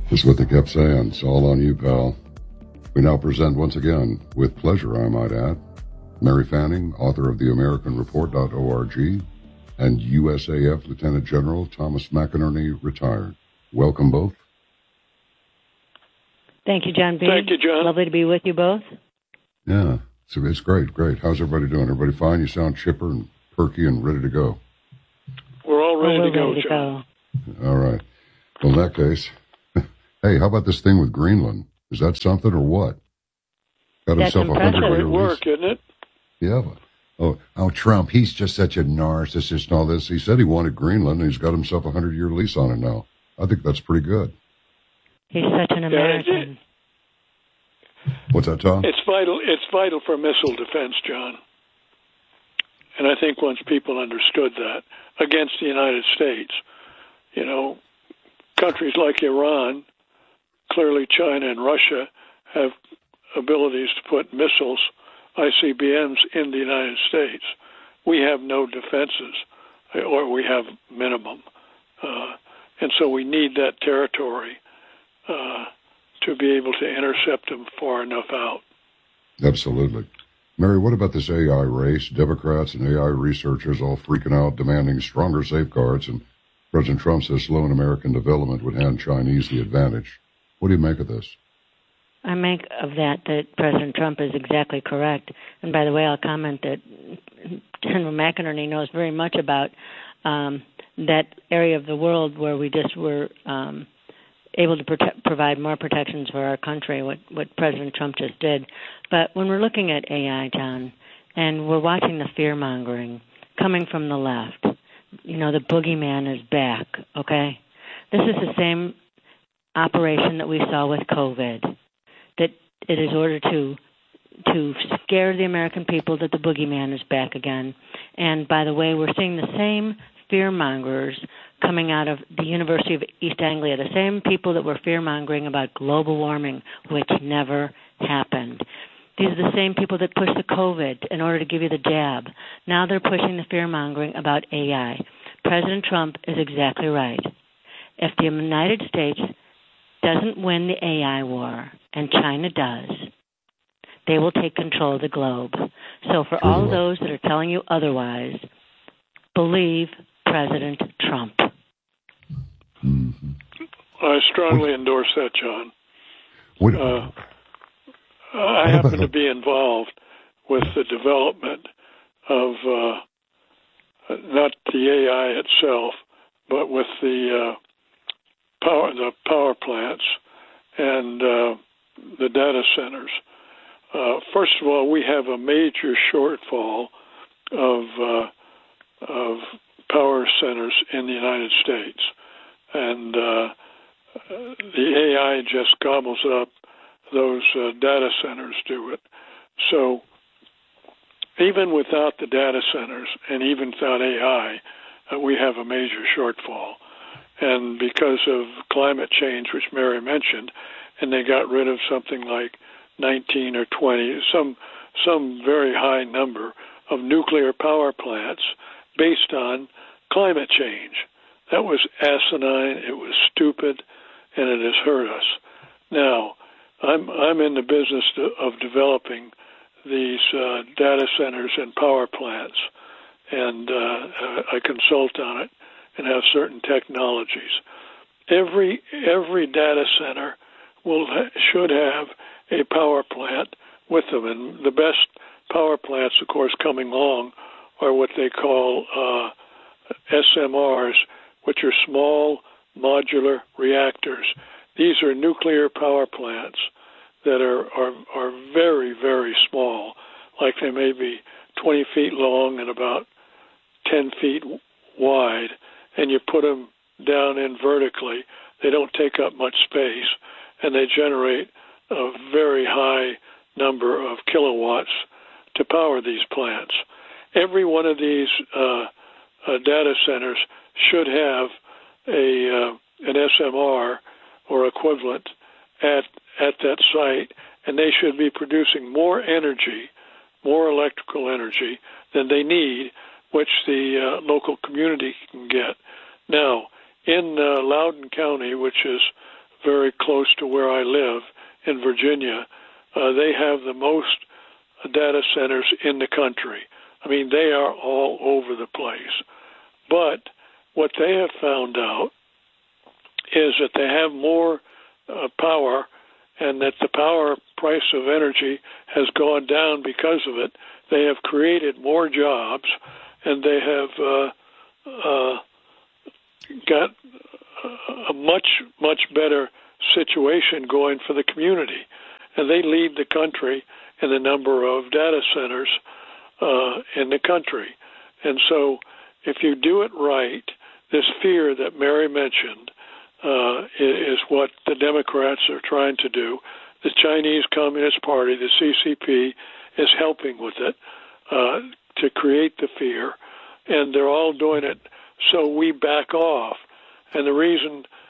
That's what they kept saying. It's all on you, pal. We now present once again, with pleasure I might add, Mary Fanning, author of the AmericanReport.org, and USAF Lieutenant General Thomas McInerney, retired. Welcome both. Thank you, John B. Thank you, John. Lovely to be with you both. Yeah, it's great. How's everybody doing? Everybody fine? You sound chipper and perky and ready to go. We're all ready to go, ready to John. go. All right. Well, in that case, hey, how about this thing with Greenland? Is that something or what? Got That's himself a impressive. 100-year Great work, isn't it? Yeah. Oh, Trump, he's just such a narcissist and all this. He said he wanted Greenland, and he's got himself a 100-year lease on it now. I think that's pretty good. He's such an American. What's that, Tom? It's vital for missile defense, John. And I think once people understood that against the United States, countries like Iran, clearly China and Russia have abilities to put missiles, ICBMs, in the United States. We have no defenses, or we have minimum. And so we need that territory to be able to intercept them far enough out. Absolutely. Mary, what about this AI race? Democrats and AI researchers all freaking out, demanding stronger safeguards, and President Trump says slow in American development would hand Chinese the advantage. What do you make of this? I make of that President Trump is exactly correct. And by the way, I'll comment that General McInerney knows very much about that area of the world where we just were able to provide more protections for our country, what President Trump just did. But when we're looking at AI, John, and we're watching the fear-mongering coming from the left, the boogeyman is back, okay? This is the same operation that we saw with COVID, that it is ordered to scare the American people that the boogeyman is back again. And by the way, we're seeing the same fear-mongers coming out of the University of East Anglia, the same people that were fear-mongering about global warming, which never happened. These are the same people that pushed the COVID in order to give you the jab. Now they're pushing the fear-mongering about AI. President Trump is exactly right. If the United States doesn't win the AI war, and China does, they will take control of the globe. So for all of those that are telling you otherwise, believe President Trump. Mm-hmm. I strongly endorse that, John. I happen to be involved with the development of not the AI itself, but with the power plants and the data centers. First of all, we have a major shortfall of power centers in the United States, and the AI just gobbles up those data centers do it. So even without the data centers and even without AI, we have a major shortfall. And because of climate change, which Mary mentioned, and they got rid of something like 19 or 20, some very high number of nuclear power plants based on climate change. That was asinine, it was stupid, and it has hurt us. Now, I'm in the business of developing these data centers and power plants, and I consult on it and have certain technologies. Every data center should have a power plant with them, and the best power plants, of course, coming along are what they call SMRs, which are small modular reactors. These are nuclear power plants that are very, very small, like they may be 20 feet long and about 10 feet wide, and you put them down in vertically. They don't take up much space, and they generate a very high number of kilowatts to power these plants. Every one of these data centers should have an SMR or equivalent at that site, and they should be producing more energy, more electrical energy than they need, which the local community can get. Now, in Loudoun County, which is very close to where I live in Virginia, they have the most data centers in the country. I mean, they are all over the place. But what they have found out is that they have more power, and that the power price of energy has gone down because of it. They have created more jobs, and they have got a much, much better situation going for the community. And they lead the country in the number of data centers in the country. And so if you do it right, this fear that Mary mentioned is what the Democrats are trying to do. The Chinese Communist Party, the CCP, is helping with it to create the fear, and they're all doing it so we back off. And the reason